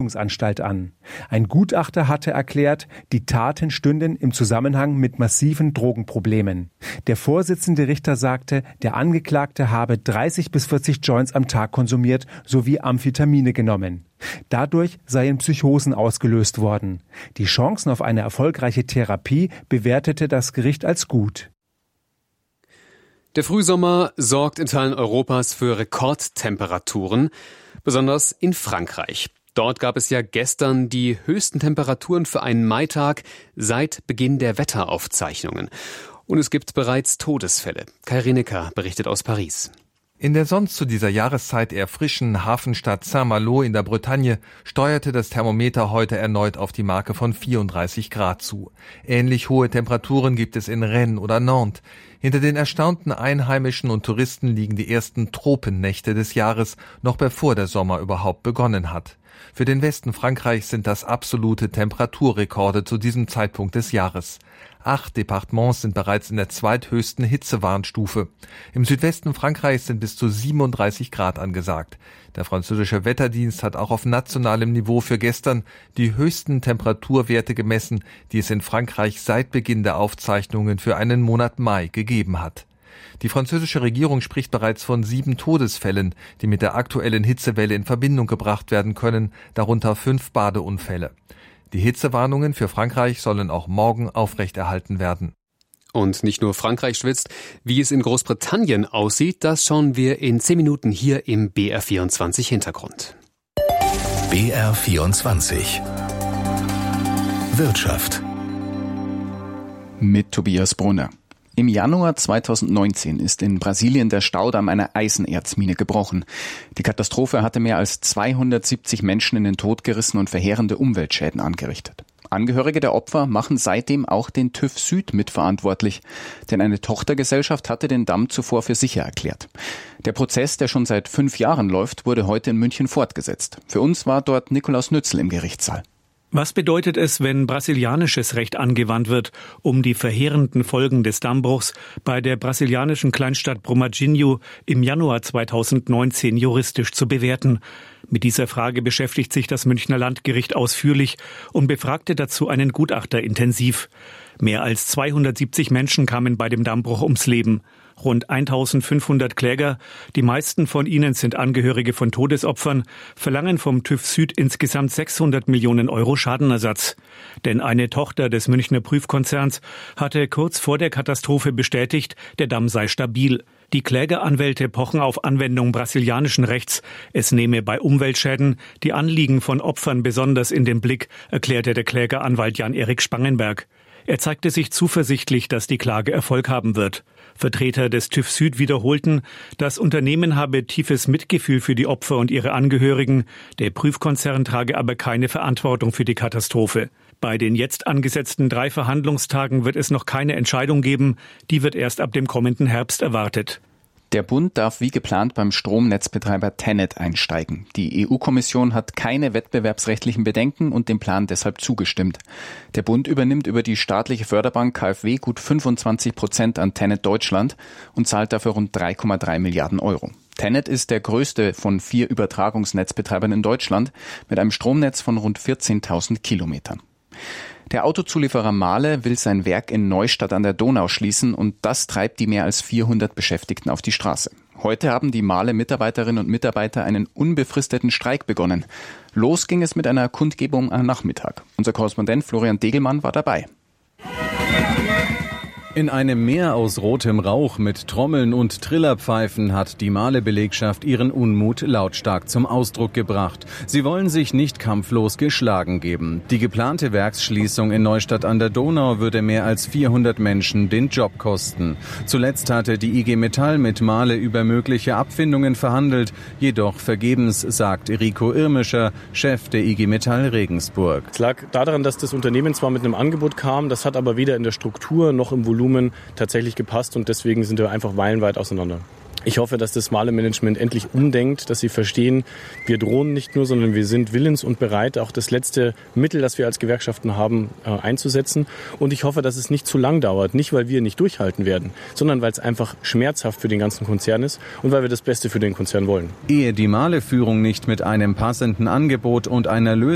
Erziehungsanstalt an. Ein Gutachter hatte erklärt, die Taten stünden im Zusammenhang mit massiven Drogenproblemen. Der Vorsitzende Richter sagte, der Angeklagte habe 30 bis 40 Joints am Tag konsumiert sowie Amphetamine genommen. Dadurch seien Psychosen ausgelöst worden. Die Chancen auf eine erfolgreiche Therapie bewertete das Gericht als gut. Der Frühsommer sorgt in Teilen Europas für Rekordtemperaturen, besonders in Frankreich. Dort gab es ja gestern die höchsten Temperaturen für einen Maitag seit Beginn der Wetteraufzeichnungen. Und es gibt bereits Todesfälle. Kai Rinecker berichtet aus Paris. In der sonst zu dieser Jahreszeit eher frischen Hafenstadt Saint-Malo in der Bretagne steuerte das Thermometer heute erneut auf die Marke von 34 Grad zu. Ähnlich hohe Temperaturen gibt es in Rennes oder Nantes. Hinter den erstaunten Einheimischen und Touristen liegen die ersten Tropennächte des Jahres, noch bevor der Sommer überhaupt begonnen hat. Für den Westen Frankreichs sind das absolute Temperaturrekorde zu diesem Zeitpunkt des Jahres. 8 Departements sind bereits in der zweithöchsten Hitzewarnstufe. Im Südwesten Frankreichs sind bis zu 37 Grad angesagt. Der französische Wetterdienst hat auch auf nationalem Niveau für gestern die höchsten Temperaturwerte gemessen, die es in Frankreich seit Beginn der Aufzeichnungen für einen Monat Mai gegeben hat. Die französische Regierung spricht bereits von 7 Todesfällen, die mit der aktuellen Hitzewelle in Verbindung gebracht werden können, darunter 5 Badeunfälle. Die Hitzewarnungen für Frankreich sollen auch morgen aufrechterhalten werden. Und nicht nur Frankreich schwitzt. Wie es in Großbritannien aussieht, das schauen wir in 10 Minuten hier im BR24 Hintergrund. BR24 Wirtschaft mit Tobias Brunner. Im Januar 2019 ist in Brasilien der Staudamm einer Eisenerzmine gebrochen. Die Katastrophe hatte mehr als 270 Menschen in den Tod gerissen und verheerende Umweltschäden angerichtet. Angehörige der Opfer machen seitdem auch den TÜV Süd mitverantwortlich, denn eine Tochtergesellschaft hatte den Damm zuvor für sicher erklärt. Der Prozess, der schon seit 5 Jahren läuft, wurde heute in München fortgesetzt. Für uns war dort Nikolaus Nützel im Gerichtssaal. Was bedeutet es, wenn brasilianisches Recht angewandt wird, um die verheerenden Folgen des Dammbruchs bei der brasilianischen Kleinstadt Brumadinho im Januar 2019 juristisch zu bewerten? Mit dieser Frage beschäftigt sich das Münchner Landgericht ausführlich und befragte dazu einen Gutachter intensiv. Mehr als 270 Menschen kamen bei dem Dammbruch ums Leben. Rund 1500 Kläger, die meisten von ihnen sind Angehörige von Todesopfern, verlangen vom TÜV Süd insgesamt 600 Millionen Euro Schadenersatz. Denn eine Tochter des Münchner Prüfkonzerns hatte kurz vor der Katastrophe bestätigt, der Damm sei stabil. Die Klägeranwälte pochen auf Anwendung brasilianischen Rechts. Es nehme bei Umweltschäden die Anliegen von Opfern besonders in den Blick, erklärte der Klägeranwalt Jan-Erik Spangenberg. Er zeigte sich zuversichtlich, dass die Klage Erfolg haben wird. Vertreter des TÜV Süd wiederholten, das Unternehmen habe tiefes Mitgefühl für die Opfer und ihre Angehörigen. Der Prüfkonzern trage aber keine Verantwortung für die Katastrophe. Bei den jetzt angesetzten 3 Verhandlungstagen wird es noch keine Entscheidung geben. Die wird erst ab dem kommenden Herbst erwartet. Der Bund darf wie geplant beim Stromnetzbetreiber TenneT einsteigen. Die EU-Kommission hat keine wettbewerbsrechtlichen Bedenken und dem Plan deshalb zugestimmt. Der Bund übernimmt über die staatliche Förderbank KfW gut 25% an TenneT Deutschland und zahlt dafür rund 3,3 Milliarden Euro. TenneT ist der größte von 4 Übertragungsnetzbetreibern in Deutschland mit einem Stromnetz von rund 14.000 Kilometern. Der Autozulieferer Mahle will sein Werk in Neustadt an der Donau schließen und das treibt die mehr als 400 Beschäftigten auf die Straße. Heute haben die Mahle-Mitarbeiterinnen und Mitarbeiter einen unbefristeten Streik begonnen. Los ging es mit einer Kundgebung am Nachmittag. Unser Korrespondent Florian Degelmann war dabei. In einem Meer aus rotem Rauch mit Trommeln und Trillerpfeifen hat die Mahle-Belegschaft ihren Unmut lautstark zum Ausdruck gebracht. Sie wollen sich nicht kampflos geschlagen geben. Die geplante Werksschließung in Neustadt an der Donau würde mehr als 400 Menschen den Job kosten. Zuletzt hatte die IG Metall mit Mahle über mögliche Abfindungen verhandelt, jedoch vergebens, sagt Rico Irmischer, Chef der IG Metall Regensburg. Es lag daran, dass das Unternehmen zwar mit einem Angebot kam, das hat aber weder in der Struktur noch im Volumen tatsächlich gepasst und deswegen sind wir einfach meilenweit auseinander. Ich hoffe, dass das Mahle-Management endlich umdenkt, dass sie verstehen, wir drohen nicht nur, sondern wir sind willens und bereit, auch das letzte Mittel, das wir als Gewerkschaften haben, einzusetzen. Und ich hoffe, dass es nicht zu lang dauert, nicht weil wir nicht durchhalten werden, sondern weil es einfach schmerzhaft für den ganzen Konzern ist und weil wir das Beste für den Konzern wollen. Ehe die Mahle-Führung nicht mit einem passenden Angebot und einer Lösung